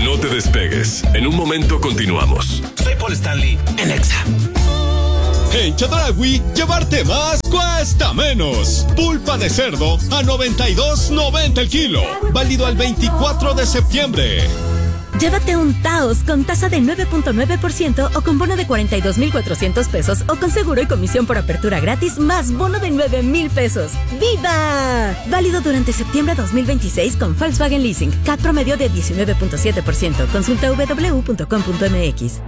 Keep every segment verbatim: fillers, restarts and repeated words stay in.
No te despegues. En un momento continuamos. Soy Paul Stanley en Exa. En Chedraui, llevarte más cuesta menos. Pulpa de cerdo a noventa y dos noventa el kilo. Válido al veinticuatro de septiembre. Llévate un Taos con tasa de nueve punto nueve por ciento o con bono de cuarenta y dos mil cuatrocientos pesos o con seguro y comisión por apertura gratis más bono de nueve mil pesos. ¡Viva! Válido durante septiembre dos mil veintiséis con Volkswagen Leasing. C A T promedio de diecinueve punto siete por ciento. Consulta doble u doble u doble u punto com punto m x.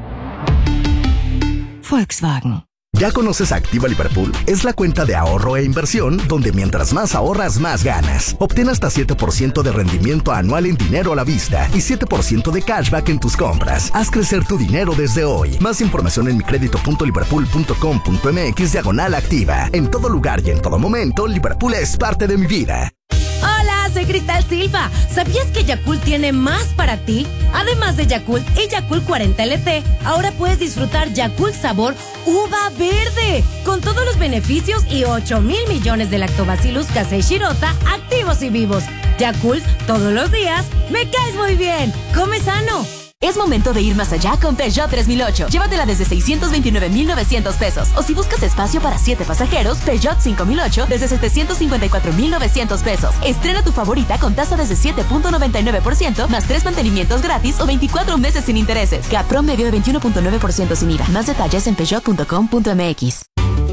Volkswagen. ¿Ya conoces Activa Liverpool? Es la cuenta de ahorro e inversión donde mientras más ahorras, más ganas. Obtén hasta siete por ciento de rendimiento anual en dinero a la vista y siete por ciento de cashback en tus compras. Haz crecer tu dinero desde hoy. Más información en micredito punto liverpool punto com punto m x diagonal activa. En todo lugar y en todo momento, Liverpool es parte de mi vida. Hola, soy Cristal Silva. ¿Sabías que Yakult tiene más para ti? Además de Yakult y Yakult cuarenta L T, ahora puedes disfrutar Yakult sabor uva verde, con todos los beneficios y ocho mil millones de lactobacillus casei shirota activos y vivos. Yakult, todos los días, me caes muy bien. Come sano. Es momento de ir más allá con Peugeot tres mil ocho. Llévatela desde seiscientos veintinueve mil novecientos pesos. O si buscas espacio para siete pasajeros, Peugeot cinco mil ocho desde setecientos cincuenta y cuatro mil novecientos pesos. Estrena tu favorita con tasa desde siete punto noventa y nueve por ciento más tres mantenimientos gratis o veinticuatro meses sin intereses. C A P promedio de veintiuno punto nueve por ciento sin I V A. Más detalles en peugeot punto com punto m x.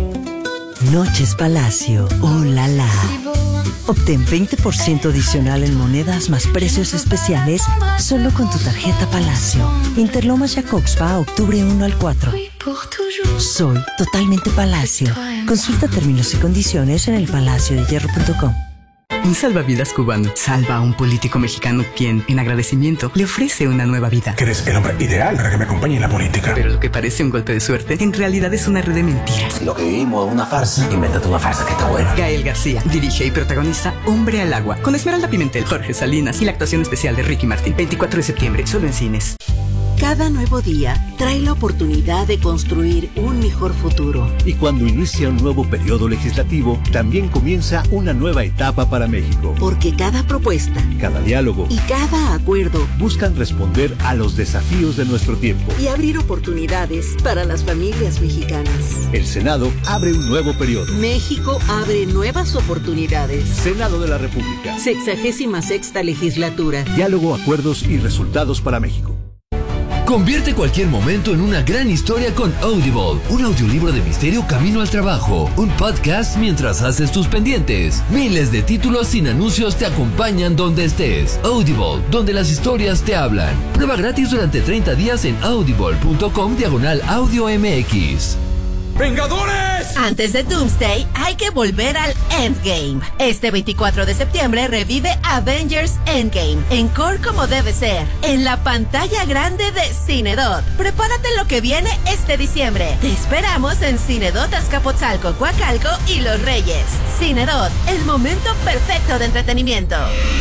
Noches Palacio. ¡Oh, la la! Obtén veinte por ciento adicional en monedas más precios especiales solo con tu tarjeta Palacio. Interlomas Jacobsva, octubre uno al cuatro. Soy totalmente Palacio. Consulta términos y condiciones en el palacio de hierro punto com. Un salvavidas cubano salva a un político mexicano quien, en agradecimiento, le ofrece una nueva vida. Que eres el hombre ideal para que me acompañe en la política. Pero lo que parece un golpe de suerte, en realidad es una red de mentiras. Lo que vivimos es una farsa. Invéntate una farsa que está buena. Gael García dirige y protagoniza Hombre al Agua, con Esmeralda Pimentel, Jorge Salinas y la actuación especial de Ricky Martin. veinticuatro de septiembre, solo en cines. Cada nuevo día trae la oportunidad de construir un mejor futuro. Y cuando inicia un nuevo periodo legislativo, también comienza una nueva etapa para México. Porque cada propuesta, cada diálogo y cada acuerdo buscan responder a los desafíos de nuestro tiempo y abrir oportunidades para las familias mexicanas. El Senado abre un nuevo periodo. México abre nuevas oportunidades. Senado de la República. Sexagésima sexta legislatura. Diálogo, acuerdos y resultados para México. Convierte cualquier momento en una gran historia con Audible, un audiolibro de misterio camino al trabajo, un podcast mientras haces tus pendientes. Miles de títulos sin anuncios te acompañan donde estés. Audible, donde las historias te hablan. Prueba gratis durante treinta días en audible punto com diagonal audio mx. ¡Vengadores! Antes de Doomsday, hay que volver al Endgame. Este veinticuatro de septiembre revive Avengers Endgame en Core como debe ser, en la pantalla grande de Cinedot. Prepárate en lo que viene este diciembre. Te esperamos en Cinedot Azcapotzalco, Coacalco y Los Reyes. Cinedot, el momento perfecto de entretenimiento.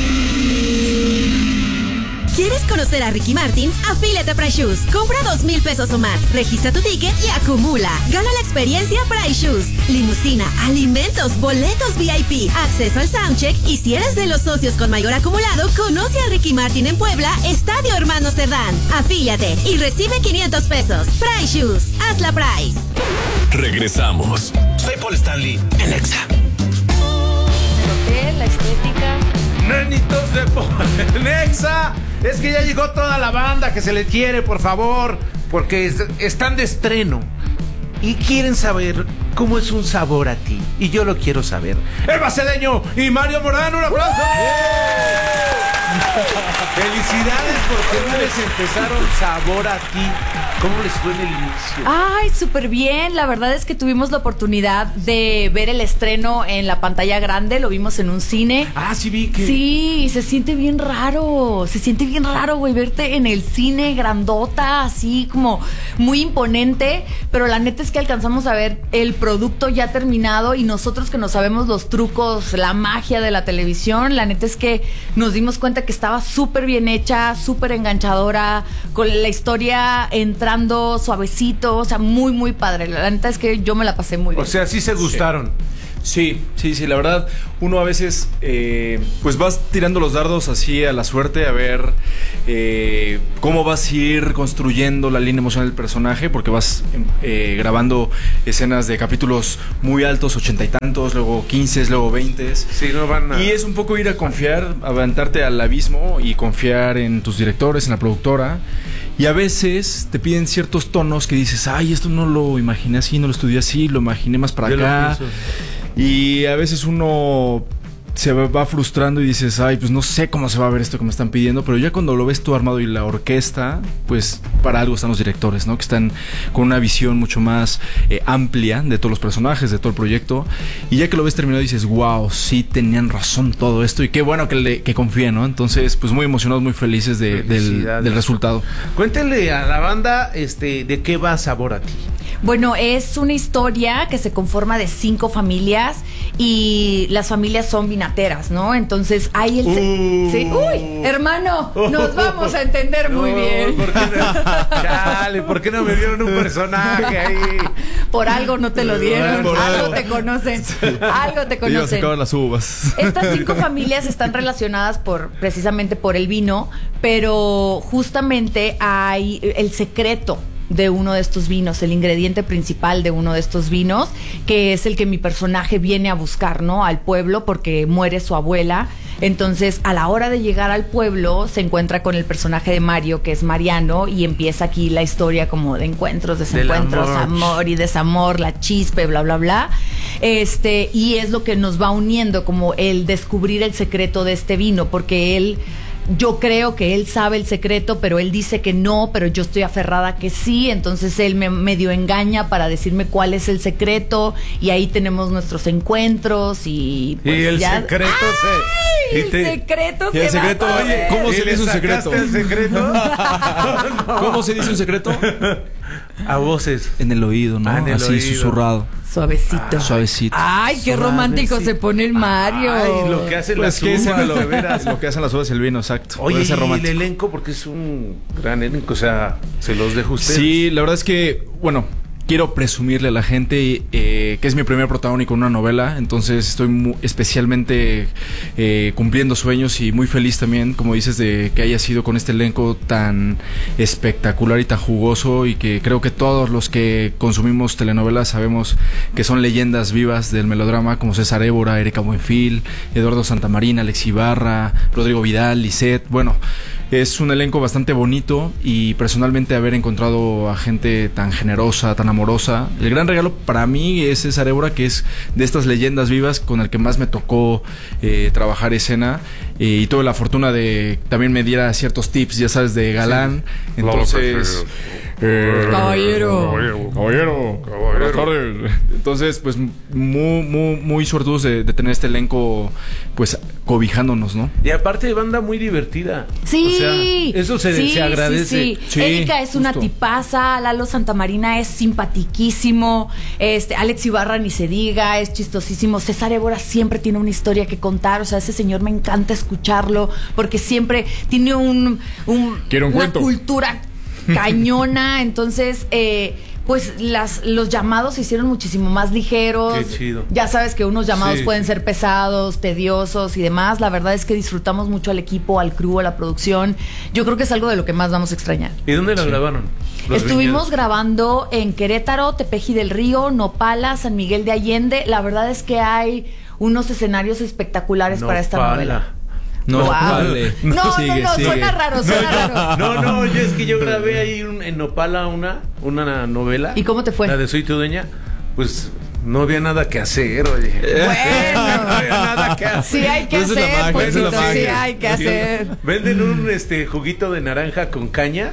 ¿Quieres conocer a Ricky Martin? Afíliate a Price Shoes. Compra dos mil pesos o más. Registra tu ticket y acumula. Gana la experiencia Price Shoes. Limusina, alimentos, boletos V I P, acceso al soundcheck. Y si eres de los socios con mayor acumulado, conoce a Ricky Martin en Puebla, Estadio Hermano Cerdán. Afíliate y recibe quinientos pesos. Price Shoes. Haz la Price. Regresamos. Soy Paul Stanley en Exa. La estética. Nenitos de Paul en Exa. Es que ya llegó toda la banda que se le quiere, por favor, porque es, están de estreno y quieren saber cómo es un sabor a ti. Y yo lo quiero saber. Eva Cedeño y Mario Morán, un aplauso. ¡Yeah! Felicidades porque no les empezaron Sabor a Ti. ¿Cómo les fue en el inicio? Ay, súper bien. La verdad es que tuvimos la oportunidad de ver el estreno en la pantalla grande. Lo vimos en un cine. Ah, sí vi que... Sí, se siente bien raro. Se siente bien raro, güey, verte en el cine grandota, así como muy imponente. Pero la neta es que alcanzamos a ver el producto ya terminado y nosotros que no sabemos los trucos, la magia de la televisión, la neta es que nos dimos cuenta que estaba súper bien hecha, súper enganchadora, con la historia entrando suavecito, o sea, muy, muy padre. La neta es que yo me la pasé muy bien. O sea, sí se gustaron. Sí, sí, sí, la verdad, uno a veces eh, pues vas tirando los dardos así a la suerte a ver eh, cómo vas a ir construyendo la línea emocional del personaje, porque vas eh, grabando escenas de capítulos muy altos, ochenta y tantos, luego quince, luego veinte. Sí, no van a... Y es un poco ir a confiar, aventarte al abismo y confiar en tus directores, en la productora. Y a veces te piden ciertos tonos que dices, ay, esto no lo imaginé así, no lo estudié así, lo imaginé más para Yo acá. Y a veces uno se va frustrando y dices, ay, pues no sé cómo se va a ver esto que me están pidiendo, pero ya cuando lo ves tú armado y la orquesta, pues para algo están los directores, ¿no? Que están con una visión mucho más eh, amplia de todos los personajes, de todo el proyecto, y ya que lo ves terminado dices, wow, sí tenían razón todo esto, y qué bueno que, le, que confíen, ¿no? Entonces, pues muy emocionados, muy felices de, del, del resultado. Cuéntale a la banda este, de qué va Sabor a Ti. Bueno, es una historia que se conforma de cinco familias y las familias son vinateras, ¿no? Entonces hay el... Uh, ¿sí? ¡Uy! Hermano, nos vamos a entender muy no, bien. ¿Por qué no? Chale, ¿por qué no me dieron un personaje ahí? Por algo no te lo dieron, algo, algo te conocen, algo te conocen. Te iban a las uvas. Estas cinco familias están relacionadas por precisamente por el vino, pero justamente hay el secreto de uno de estos vinos, el ingrediente principal de uno de estos vinos, que es el que mi personaje viene a buscar, ¿no? Al pueblo, porque muere su abuela. Entonces, a la hora de llegar al pueblo, se encuentra con el personaje de Mario, que es Mariano, y empieza aquí la historia como de encuentros, desencuentros, amor y desamor, la chispe, bla, bla, bla. Este, y es lo que nos va uniendo, como el descubrir el secreto de este vino, porque él... Yo creo que él sabe el secreto, pero él dice que no, pero yo estoy aferrada que sí, entonces él me medio engaña para decirme cuál es el secreto, y ahí tenemos nuestros encuentros y pues y el ya... secreto ¡Ay! se... El te... secreto y el se secreto, va a oye, ¿cómo se dice un secreto? el secreto? no. ¿Cómo se dice un secreto? A voces. En el oído, ¿no? Ah, en el Así, oído. susurrado. Suavecito. Ah, suavecito. Ay, qué Suavecito. romántico se pone el Mario. Ay, lo que hacen Pues las que uvas, lo, de veras. lo que hacen las uvas y el vino, exacto. Oye, y el elenco, porque es un gran elenco, o sea, se los dejo a ustedes. Sí, la verdad es que, bueno, quiero presumirle a la gente eh, que es mi primer protagónico en una novela, entonces estoy muy, especialmente eh, cumpliendo sueños y muy feliz también, como dices, de que haya sido con este elenco tan espectacular y tan jugoso, y que creo que todos los que consumimos telenovelas sabemos que son leyendas vivas del melodrama, como César Évora, Erika Buenfil, Eduardo Santamarina, Alex Ibarra, Rodrigo Vidal, Lisette. Bueno, es un elenco bastante bonito, y personalmente haber encontrado a gente tan generosa, tan amorosa. El gran regalo para mí es César Évora, que es de estas leyendas vivas con el que más me tocó eh, trabajar escena, eh, y tuve la fortuna de también me diera ciertos tips, ya sabes, de galán. Sí. Entonces... Eh, caballero. caballero, caballero, buenas tardes. Entonces, pues muy, muy, muy suertudos de, de tener este elenco, pues cobijándonos, ¿no? Y aparte, banda muy divertida. Sí, o sea, eso se, sí, se agradece. Sí, sí. Sí, Erika es justo. una tipaza, Lalo Santamarina es simpatiquísimo, este, Alex Ibarra ni se diga, es chistosísimo. César Évora siempre tiene una historia que contar, o sea, ese señor me encanta escucharlo, porque siempre tiene un, un, Quiero un una cuento. cultura cañona. Entonces, eh, pues las, los llamados se hicieron muchísimo más ligeros. Qué chido. Ya sabes que unos llamados Sí. pueden ser pesados, tediosos y demás. La verdad es que disfrutamos mucho al equipo, al crew, a la producción. Yo creo que es algo de lo que más vamos a extrañar. ¿Y dónde la grabaron? Los Estuvimos viñedos. grabando en Querétaro, Tepeji del Río, Nopala, San Miguel de Allende. La verdad es que hay unos escenarios espectaculares para esta Nopala. novela. No, Wow. vale. No, no, Sigue, no, sigue. suena raro, suena raro. No, no, yo es que yo grabé ahí un- en Nopala una, una novela. ¿Y cómo te fue? La de Soy tu dueña. Pues no había nada que hacer, oye. Bueno, no había nada que hacer. sí hay que Esa es la hacer, magia, Ponchito, esa es la sí magia. hay que hacer. Venden un este juguito de naranja con caña.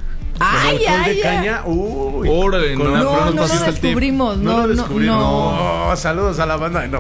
Ay, con alcohol ay, de ay. caña. Uy. Órale, Con no, la- No, pero no nos lo pasaste el tip. descubrimos, No, no, lo no, descubrimos. no. No, saludos a la banda de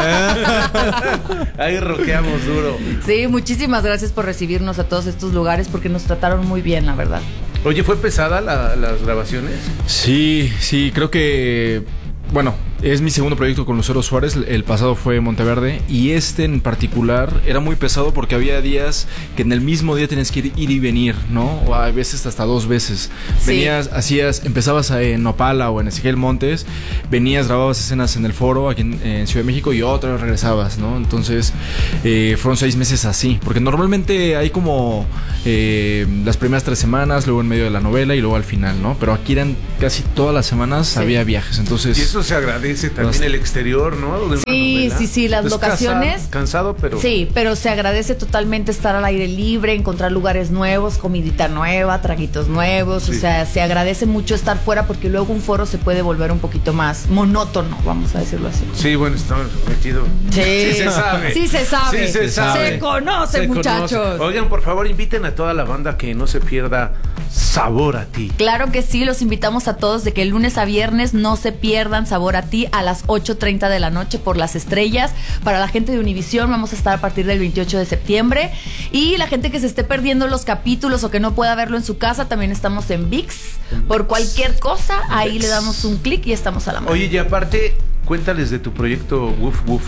Nopala. Ahí roqueamos duro. Sí, muchísimas gracias por recibirnos a todos estos lugares porque nos trataron muy bien, la verdad. Oye, ¿fue pesada la- las grabaciones? Sí, sí, creo que, bueno, Es mi segundo proyecto con Lucero Suárez. El pasado fue Monteverde. Y este en particular era muy pesado porque había días que en el mismo día tenías que ir, ir y venir, ¿no? O a veces hasta dos veces. Sí. Venías, hacías, empezabas en Nopala o en Ezequiel Montes, venías, grababas escenas en el Foro aquí en, en Ciudad de México y otra vez regresabas, ¿no? Entonces eh, fueron seis meses así. Porque normalmente hay como eh, las primeras tres semanas, luego en medio de la novela y luego al final, ¿no? Pero aquí eran casi todas las semanas, sí. había viajes. Entonces, y eso se agradece también el exterior, ¿no? De sí, sí, sí, las Entonces, locaciones. Cansado, cansado, pero. Sí, pero se agradece totalmente estar al aire libre, encontrar lugares nuevos, comidita nueva, traguitos nuevos. Sí. O sea, se agradece mucho estar fuera porque luego un foro se puede volver un poquito más monótono, vamos a decirlo así. Sí, bueno, estamos metidos. Sí. sí se sabe. Sí se sabe. Sí se sabe. Se conoce, se muchachos. Conoce. Oigan, por favor, inviten a toda la banda que no se pierda Sabor a Ti. Claro que sí, los invitamos a todos de que el lunes a viernes no se pierdan Sabor a Ti a las ocho treinta de la noche por Las Estrellas. Para la gente de Univisión vamos a estar a partir del veintiocho de septiembre. Y la gente que se esté perdiendo los capítulos o que no pueda verlo en su casa, también estamos en V I X. Por cualquier cosa, ahí V I X. Le damos un clic y estamos a la mano. Oye, y aparte, cuéntales de tu proyecto Woof Woof.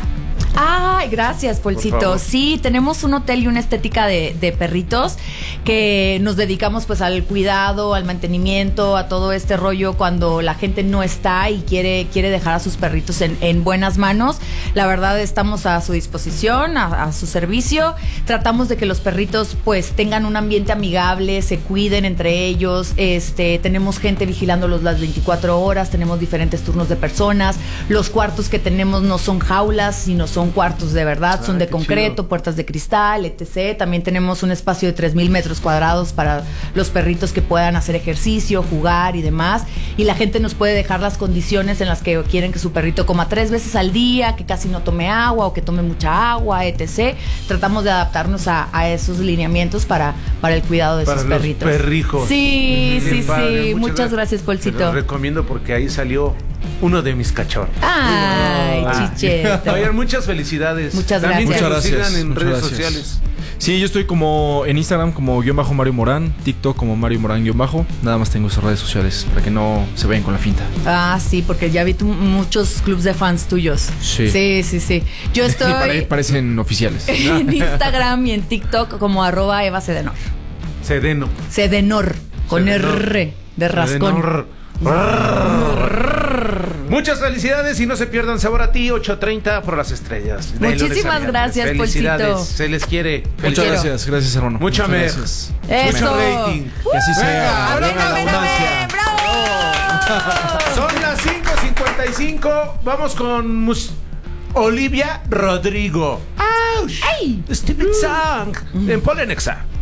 Ay, gracias, Polcito. Sí, tenemos un hotel y una estética de, de perritos que nos dedicamos pues al cuidado, al mantenimiento, a todo este rollo cuando la gente no está y quiere, quiere dejar a sus perritos en, en buenas manos. La verdad, estamos a su disposición, a, a su servicio. Tratamos de que los perritos pues tengan un ambiente amigable, se cuiden entre ellos. Este, tenemos gente vigilándolos las veinticuatro horas, tenemos diferentes turnos de personas. Los cuartos que tenemos no son jaulas, sino son cuartos de verdad, ah, son de concreto, chido. Puertas de cristal, etcétera. También tenemos un espacio de tres mil metros cuadrados para los perritos que puedan hacer ejercicio, jugar y demás. Y la gente nos puede dejar las condiciones en las que quieren que su perrito coma tres veces al día, que casi no tome agua o que tome mucha agua, etcétera. Tratamos de adaptarnos a, a esos lineamientos para, para el cuidado de para sus los perritos. Perrijos. Sí, sí, sí. Muchas, Muchas gracias, gracias Polcito. Te lo recomiendo porque ahí salió uno de mis cachorros. Ay, ah. chicheto. Oigan, muchas felicidades. Muchas También gracias. Muchas gracias. Sigan en Muchas redes gracias. sociales. Sí, yo estoy como en Instagram como guión bajo Mario Morán, TikTok como Mario Morán guión bajo. Nada más tengo esas redes sociales para que no se vayan con la finta. Ah, sí, porque ya vi tu, muchos clubs de fans tuyos. Sí. Sí, sí, sí. Yo estoy... Pare, parecen oficiales. En Instagram y en TikTok como arroba Eva Cedenor. Sedeno. Cedenor, con Cedenor. R de rascón. Muchas felicidades y no se pierdan Sabor a Ti, ocho treinta por Las Estrellas. Muchísimas gracias, felicidades, Polcito. Se les quiere. Muchas gracias, gracias hermano. Mucho mer. Eso. Mucho rating. Que así sea. Venga, venga, venga, venga, bravo. Son las cinco cincuenta y cinco. Vamos con mus- Olivia Rodrigo. ¡Auch! ¡Ey! Stupid Song. En Polen Exa.